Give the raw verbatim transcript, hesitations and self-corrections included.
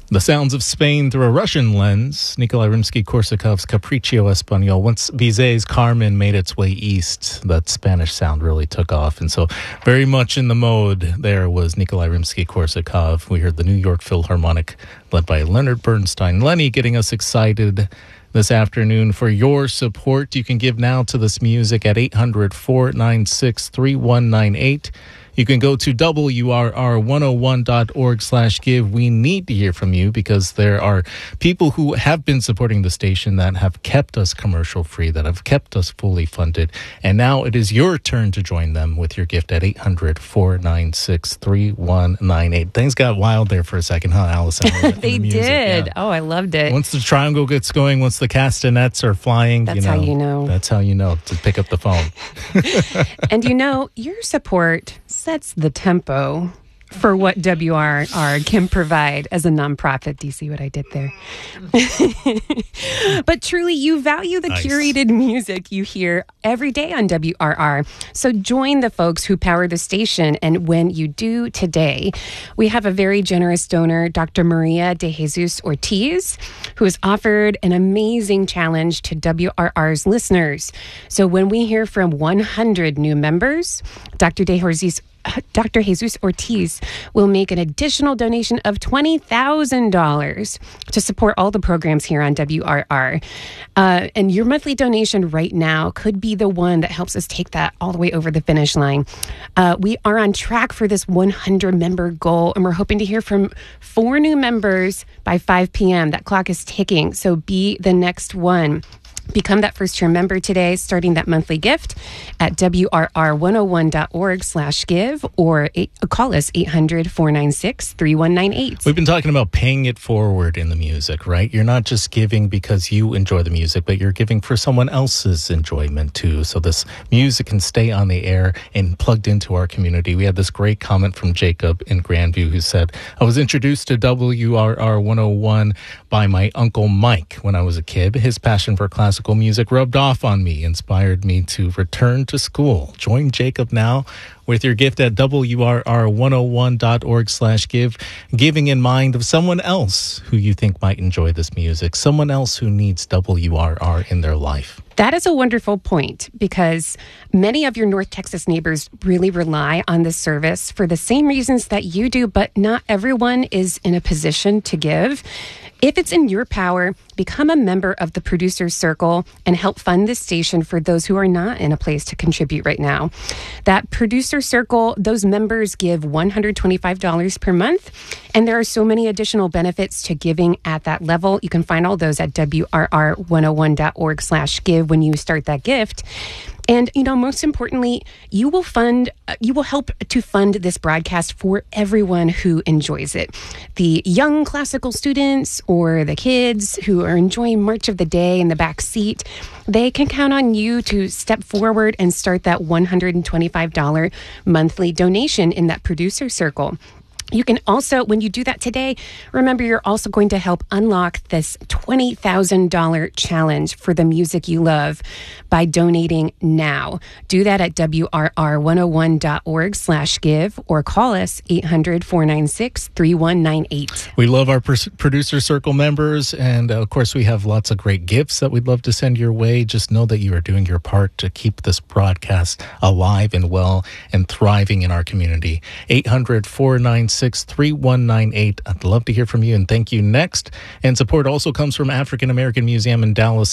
The sounds of Spain through a Russian lens. Nikolai Rimsky-Korsakov's Capriccio Español. Once Bizet's Carmen made its way east, that Spanish sound really took off. And so very much in the mode there was Nikolai Rimsky-Korsakov. We heard the New York Philharmonic led by Leonard Bernstein. Lenny getting us excited this afternoon for your support. You can give now to this music at eight hundred, four nine six, three one nine eight. You can go to W R R one oh one dot org slash give. We need to hear from you because there are people who have been supporting the station that have kept us commercial free, that have kept us fully funded. And now it is your turn to join them with your gift at eight hundred, four nine six, three one nine eight. Things got wild there for a second, huh, Allison? They the did. Yeah. Oh, I loved it. Once the triangle gets going, once the castanets are flying, That's you know, how you know. That's how you know to pick up the phone. And you know, your support sets the tempo for what W R R can provide as a nonprofit. Do you see what I did there? But truly, you value the nice. curated music you hear every day on W R R. So join the folks who power the station. And when you do today, we have a very generous donor, Doctor Maria de Jesus Ortiz, who has offered an amazing challenge to W R R's listeners. So when we hear from one hundred new members, Doctor de Jesus Doctor Jesus Ortiz will make an additional donation of twenty thousand dollars to support all the programs here on W R R. Uh, and your monthly donation right now could be the one that helps us take that all the way over the finish line. Uh, we are on track for this one hundred member goal, and we're hoping to hear from four new members by five p.m. That clock is ticking, so be the next one. Become that first-year member today, starting that monthly gift at W R R one oh one dot org slash give or eight, call us eight hundred, four nine six, three one nine eight. We've been talking about paying it forward in the music, right? You're not just giving because you enjoy the music, but you're giving for someone else's enjoyment too. So this music can stay on the air and plugged into our community. We had this great comment from Jacob in Grandview who said, I was introduced to W R R one oh one by my Uncle Mike when I was a kid. His passion for classical Classical music rubbed off on me, inspired me to return to school. Join Jacob now with your gift at W R R one oh one dot org slash give, giving in mind of someone else who you think might enjoy this music, someone else who needs W R R in their life. That is a wonderful point because many of your North Texas neighbors really rely on this service for the same reasons that you do, but not everyone is in a position to give. If it's in your power, become a member of the Producer Circle and help fund this station for those who are not in a place to contribute right now. That Producer Circle, those members give one hundred twenty-five dollars per month, and there are so many additional benefits to giving at that level. You can find all those at W R R one oh one dot org slash give when you start that gift. And, you know, most importantly, you will fund, you will help to fund this broadcast for everyone who enjoys it. The young classical students or the kids who are enjoying March of the Day in the back seat, they can count on you to step forward and start that one hundred twenty-five dollars monthly donation in that Producer Circle. You can also, when you do that today, remember you're also going to help unlock this twenty thousand dollars challenge for the music you love by donating now. Do that at W R R one oh one dot org slash give or call us eight hundred, four nine six, three one nine eight. We love our pr- Producer Circle members, and uh, of course we have lots of great gifts that we'd love to send your way. Just know that you are doing your part to keep this broadcast alive and well and thriving in our community. eight hundred, four nine six, three one nine eight. I'd love to hear from you, and thank you next. And support also comes from African American Museum in Dallas.